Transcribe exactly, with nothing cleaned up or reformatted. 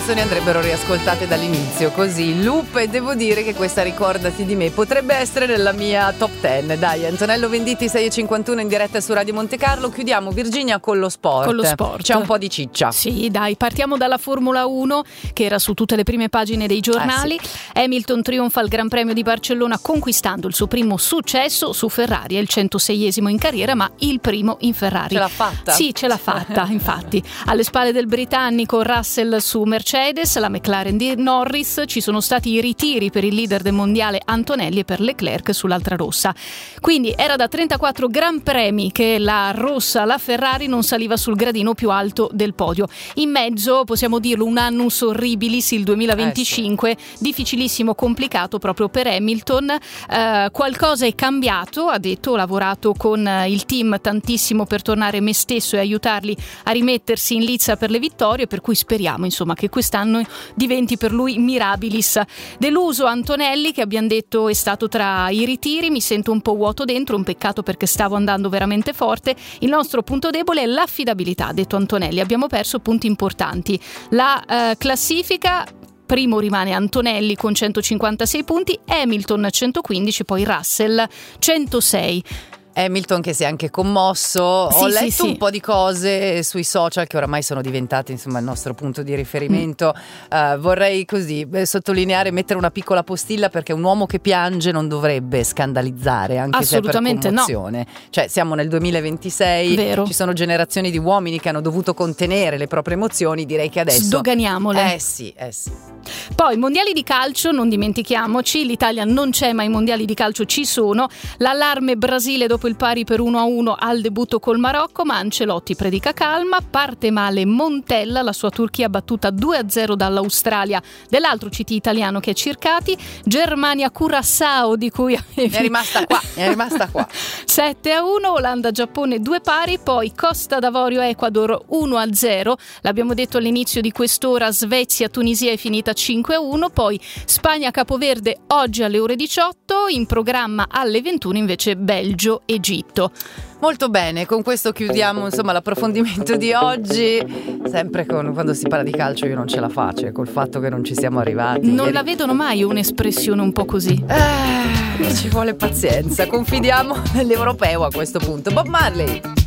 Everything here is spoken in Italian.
andrebbero riascoltate dall'inizio, così loop, e devo dire che questa Ricordati di me potrebbe essere nella mia top dieci. Dai, Antonello Venditti, sei e cinquantuno in diretta su Radio Monte Carlo. Chiudiamo, Virginia, con lo sport. Con lo sport. C'è un po' di ciccia. Sì, dai, partiamo dalla Formula uno, che era su tutte le prime pagine dei giornali. Eh sì. Hamilton trionfa al Gran Premio di Barcellona conquistando il suo primo successo su Ferrari, è il centoseiesimo in carriera, ma il primo in Ferrari. Ce l'ha fatta? Sì, ce l'ha fatta, infatti. Alle spalle del britannico Russell su Mercedes, la McLaren di Norris, ci sono stati i ritiri per il leader del mondiale Antonelli e per Leclerc sull'altra rossa. Quindi era da trentaquattro Gran Premi che la rossa, la Ferrari, non saliva sul gradino più alto del podio. In mezzo, possiamo dirlo, un annus horribilis, il duemilaventicinque, eh sì. difficilissimo, complicato proprio per Hamilton. Eh, qualcosa è cambiato, ha detto, ho lavorato con il team tantissimo per tornare me stesso e aiutarli a rimettersi in lizza per le vittorie, per cui speriamo insomma che quest'anno diventi per lui mirabilis. Deluso Antonelli, che abbiamo detto è stato tra i ritiri, mi sento un po' vuoto dentro, un peccato perché stavo andando veramente forte. Il nostro punto debole è l'affidabilità, ha detto Antonelli, abbiamo perso punti importanti. La eh, classifica: primo rimane Antonelli con centocinquantasei punti, Hamilton centoquindici, poi Russell centosei. Hamilton che si è anche commosso. Sì, ho letto sì, un sì. po' di cose sui social che oramai sono diventate insomma il nostro punto di riferimento. mm. uh, vorrei così eh, sottolineare, mettere una piccola postilla, perché un uomo che piange non dovrebbe scandalizzare, anche se è per commozione. No. Cioè siamo nel duemilaventisei, Vero. Ci sono generazioni di uomini che hanno dovuto contenere le proprie emozioni, direi che adesso sdoganiamole. Eh sì, eh sì. Poi mondiali di calcio, non dimentichiamoci, l'Italia non c'è ma i mondiali di calcio ci sono. L'allarme Brasile dopo il pari per uno a uno al debutto col Marocco, ma Ancelotti predica calma. Parte male Montella, la sua Turchia battuta due a zero dall'Australia dell'altro C T italiano che è Circati. Germania Curaçao, di cui è rimasta qua, è rimasta qua. sette a uno, Olanda Giappone due pari, poi Costa d'Avorio Ecuador uno a zero. L'abbiamo detto all'inizio di quest'ora, Svezia Tunisia è finita cinque a uno, poi Spagna Capoverde oggi alle ore diciotto, in programma alle ventuno invece Belgio Egitto. Molto bene, con questo chiudiamo insomma l'approfondimento di oggi. Sempre con, quando si parla di calcio io non ce la faccio, col fatto che non ci siamo arrivati. Non Ieri... la vedono mai un'espressione un po' così. Eh, ci vuole pazienza, confidiamo nell'europeo a questo punto. Bob Marley.